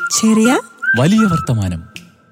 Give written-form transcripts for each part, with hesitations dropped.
ചെറിയ വലിയ വർത്തമാനം.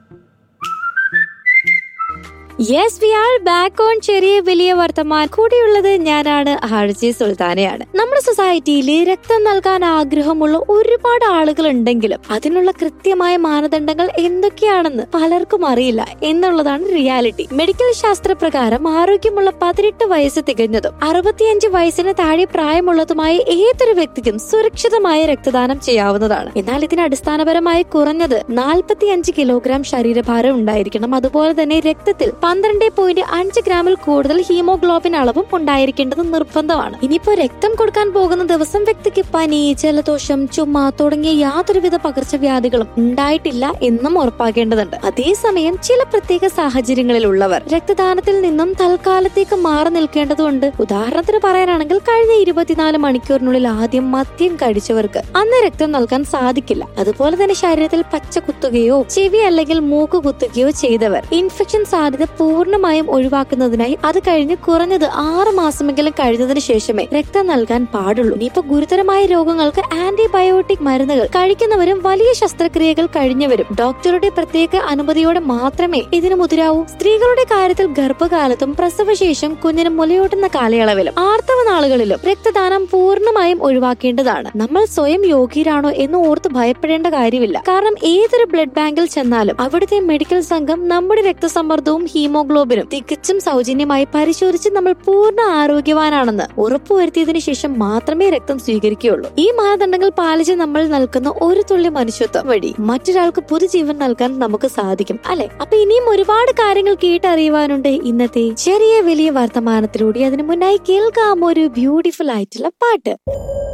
Yes, V are back on ചെറിയ വലിയ വർത്തമാനം. കൂടിയുള്ളത് ഞാനാണ്, ഹാർജി സുൽത്താനയാണ്. നമ്മുടെ സൊസൈറ്റിയിൽ രക്തം നൽകാൻ ആഗ്രഹമുള്ള ഒരുപാട് ആളുകൾ ഉണ്ടെങ്കിലും അതിനുള്ള കൃത്യമായ മാനദണ്ഡങ്ങൾ എന്തൊക്കെയാണെന്ന് പലർക്കും അറിയില്ല എന്നുള്ളതാണ് റിയാലിറ്റി. മെഡിക്കൽ ശാസ്ത്രപ്രകാരം ആരോഗ്യമുള്ള 18 വയസ്സ് തികഞ്ഞതും 65 വയസ്സിന് താഴെ പ്രായമുള്ളതുമായ ഏതൊരു വ്യക്തിക്കും സുരക്ഷിതമായ രക്തദാനം ചെയ്യാവുന്നതാണ്. എന്നാൽ ഇതിന് അടിസ്ഥാനപരമായി കുറഞ്ഞത് 45 കിലോഗ്രാം ശരീരഭാരം ഉണ്ടായിരിക്കണം. അതുപോലെ തന്നെ രക്തത്തിൽ 12.5 ഗ്രാമിൽ കൂടുതൽ ഹീമോഗ്ലോബിൻ അളവും ഉണ്ടായിരിക്കേണ്ടത് നിർബന്ധമാണ്. ഇനിയിപ്പോ രക്തം കൊടുക്കാൻ പോകുന്ന ദിവസം വ്യക്തിക്ക് പനി, ജലദോഷം, ചുമ തുടങ്ങിയ യാതൊരുവിധ പകർച്ചവ്യാധികളും ഉണ്ടായിട്ടില്ല എന്നും ഉറപ്പാക്കേണ്ടതുണ്ട്. അതേസമയം ചില പ്രത്യേക സാഹചര്യങ്ങളിലുള്ളവർ രക്തദാനത്തിൽ നിന്നും തൽക്കാലത്തേക്ക് മാറി നിൽക്കേണ്ടതുണ്ട്. ഉദാഹരണത്തിന് പറയാനാണെങ്കിൽ കഴിഞ്ഞ 24 മണിക്കൂറിനുള്ളിൽ ആദ്യം മദ്യം കഴിച്ചവർക്ക് അന്ന് രക്തം നൽകാൻ സാധിക്കില്ല. അതുപോലെ തന്നെ ശരീരത്തിൽ പച്ച കുത്തുകയോ ചെവി അല്ലെങ്കിൽ മൂക്ക് കുത്തുകയോ ചെയ്തവർ ഇൻഫെക്ഷൻ സാധ്യത പൂർണ്ണമായും ഒഴിവാക്കുന്നതിനായി അത് കഴിഞ്ഞ് കുറഞ്ഞത് 6 മാസമെങ്കിലും കഴിഞ്ഞതിന് ശേഷമേ രക്തം നൽകാൻ പാടുള്ളൂ. ഇനിയിപ്പോ ഗുരുതരമായ രോഗങ്ങൾക്ക് ആന്റിബയോട്ടിക് മരുന്നുകൾ കഴിക്കുന്നവരും വലിയ ശസ്ത്രക്രിയകൾ കഴിഞ്ഞവരും ഡോക്ടറുടെ പ്രത്യേക അനുമതിയോടെ മാത്രമേ ഇതിന് മുതിരാവൂ. സ്ത്രീകളുടെ കാര്യത്തിൽ ഗർഭകാലത്തും പ്രസവശേഷം കുഞ്ഞിന് മുലയൂട്ടുന്ന കാലയളവിലും ആർത്തവ നാളുകളിലും രക്തദാനം പൂർണ്ണമായും ഒഴിവാക്കേണ്ടതാണ്. നമ്മൾ സ്വയം യോഗ്യരാണോ എന്ന് ഓർത്ത് ഭയപ്പെടേണ്ട കാര്യമില്ല. കാരണം ഏതൊരു ബ്ലഡ് ബാങ്കിൽ ചെന്നാലും അവിടുത്തെ മെഡിക്കൽ സംഘം നമ്മുടെ രക്തസമ്മർദ്ദവും ഹീമോഗ്ലോബിനും തികച്ചും സൗജന്യമായി പരിശോധിച്ച് നമ്മൾ പൂർണ്ണ ആരോഗ്യവാനാണെന്ന് ഉറപ്പുവരുത്തിയതിനു ശേഷം മാത്രമേ രക്തം സ്വീകരിക്കുകയുള്ളൂ. ഈ മാനദണ്ഡങ്ങൾ പാലിച്ച് നമ്മൾ നൽകുന്ന ഒരു തുള്ളി മനുഷ്യത്വം വഴി മറ്റൊരാൾക്ക് പുതുജീവൻ നൽകാൻ നമുക്ക് സാധിക്കും, അല്ലെ? അപ്പൊ ഇനിയും ഒരുപാട് കാര്യങ്ങൾ കേട്ടറിയുവാനുണ്ട് ഇന്നത്തെ ചെറിയ വലിയ വർത്തമാനത്തിലൂടെ. അതിനു മുന്നായി കേൾക്കാം ഒരു ബ്യൂട്ടിഫുൾ ആയിട്ടുള്ള പാട്ട്.